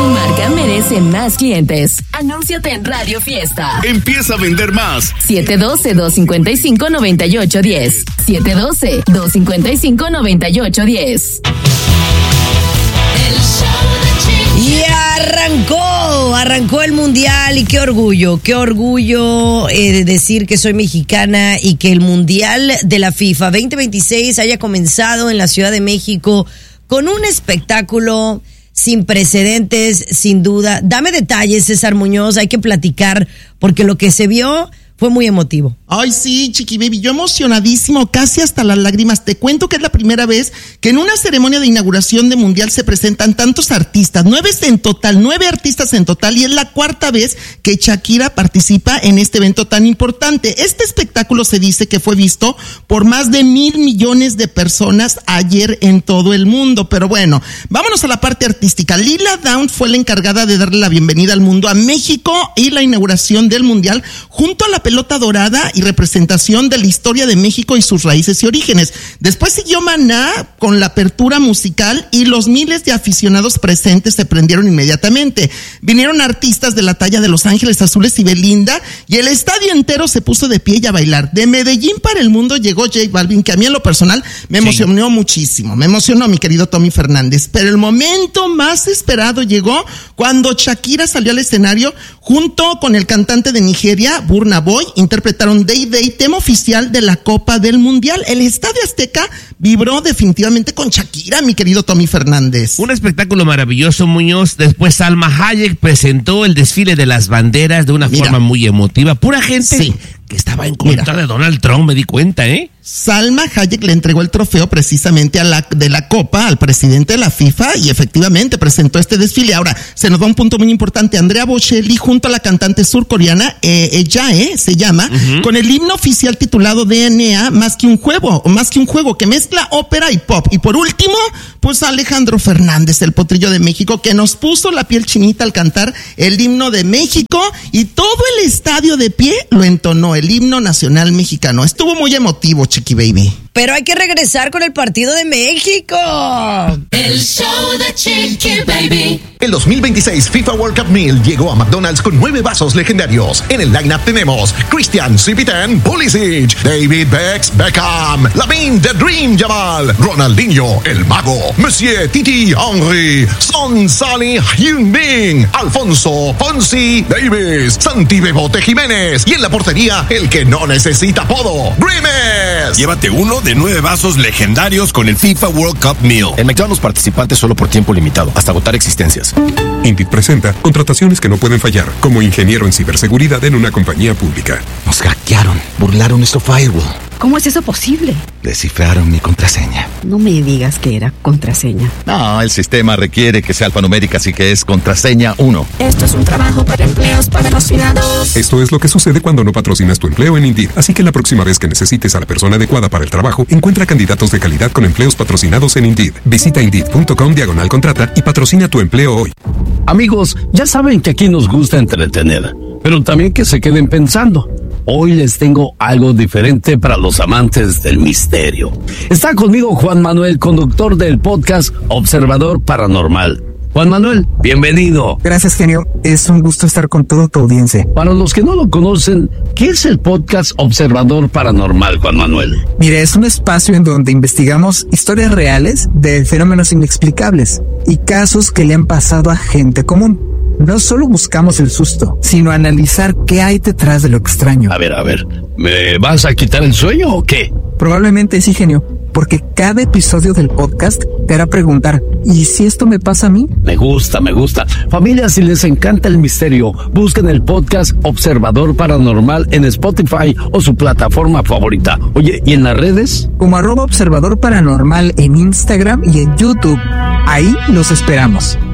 marca merece más clientes. Anúnciate en Radio Fiesta. Empieza a vender más. 712-255-9810. 712-255-9810. Y arrancó el mundial y qué orgullo decir que soy mexicana y que el mundial de la FIFA 2026 haya comenzado en la Ciudad de México con un espectáculo sin precedentes, sin duda. Dame detalles, César Muñoz, hay que platicar porque lo que se vio fue muy emotivo. Ay, sí, Chiqui Baby, yo emocionadísimo, casi hasta las lágrimas. Te cuento que es la primera vez que en una ceremonia de inauguración de Mundial se presentan tantos artistas, 9 artistas en total, y es la cuarta vez que Shakira participa en este evento tan importante. Este espectáculo se dice que fue visto por más de 1,000 millones de personas ayer en todo el mundo. Pero bueno, vámonos a la parte artística. Lila Downs fue la encargada de darle la bienvenida al mundo a México y la inauguración del Mundial, junto a la pelota dorada y representación de la historia de México y sus raíces y orígenes. Después siguió Maná con la apertura musical y los miles de aficionados presentes se prendieron inmediatamente. Vinieron artistas de la talla de Los Ángeles Azules y Belinda y el estadio entero se puso de pie y a bailar. De Medellín para el mundo llegó J Balvin, que a mí en lo personal me emocionó muchísimo. Me emocionó mi querido Tommy Fernández. Pero el momento más esperado llegó cuando Shakira salió al escenario junto con el cantante de Nigeria, Burna Boy. Interpretaron Day Day, tema oficial de la Copa del Mundial. El Estadio Azteca vibró definitivamente con Shakira, mi querido Tommy Fernández. Un espectáculo maravilloso, Muñoz. Después Salma Hayek presentó el desfile de las banderas de una forma muy emotiva. Pura gente que estaba en contra de Donald Trump, me di cuenta, ¿eh? Salma Hayek le entregó el trofeo precisamente de la Copa al presidente de la FIFA y efectivamente presentó este desfile. Ahora, se nos da un punto muy importante. Andrea Bocelli junto a la cantante surcoreana, se llama, con el himno oficial titulado DNA, más que un juego, que mezcla ópera y pop. Y por último, pues Alejandro Fernández, el potrillo de México, que nos puso la piel chinita al cantar el himno de México y todo el estadio de pie lo entonó, el himno nacional mexicano. Estuvo muy emotivo, Chiqui Baby. Pero hay que regresar con el partido de México. El show de Chiqui Baby. El 2026 FIFA World Cup Meal llegó a McDonald's con 9 vasos legendarios. En el lineup tenemos Christian Cipitan Pulisic, David Beckham, Lamine The Dream Yamal, Ronaldinho El Mago, Monsieur Titi Henry, Son Salih Heung-min, Alfonso Fonsi Davis, Santi Bebote Jiménez y en la portería el que no necesita apodo, Grimes. Llévate uno de 9 vasos legendarios con el FIFA World Cup Meal. En McDonald's participantes solo por tiempo limitado, hasta agotar existencias. Indeed presenta contrataciones que no pueden fallar, como ingeniero en ciberseguridad en una compañía pública. Nos hackearon, burlaron nuestro firewall. ¿Cómo es eso posible? Descifraron mi contraseña. No me digas que era contraseña. No, el sistema requiere que sea alfanumérica, así que es contraseña 1. Esto es un trabajo para empleos patrocinados. Esto es lo que sucede cuando no patrocinas tu empleo en Indeed. Así que la próxima vez que necesites a la persona adecuada para el trabajo, encuentra candidatos de calidad con empleos patrocinados en Indeed. Visita Indeed.com/contrata y patrocina tu empleo hoy. Amigos, ya saben que aquí nos gusta entretener, pero también que se queden pensando. Hoy les tengo algo diferente para los amantes del misterio. Está conmigo Juan Manuel, conductor del podcast Observador Paranormal. Juan Manuel, bienvenido. Gracias, genio. Es un gusto estar con toda tu audiencia. Para los que no lo conocen, ¿qué es el podcast Observador Paranormal, Juan Manuel? Mire, es un espacio en donde investigamos historias reales de fenómenos inexplicables y casos que le han pasado a gente común. No solo buscamos el susto, sino analizar qué hay detrás de lo extraño. A ver, ¿me vas a quitar el sueño o qué? Probablemente sí, genio, porque cada episodio del podcast te hará preguntar, ¿y si esto me pasa a mí? Me gusta. Familia, si les encanta el misterio, busquen el podcast Observador Paranormal en Spotify o su plataforma favorita. Oye, ¿y en las redes? Como @Observador Paranormal en Instagram y en YouTube. Ahí los esperamos.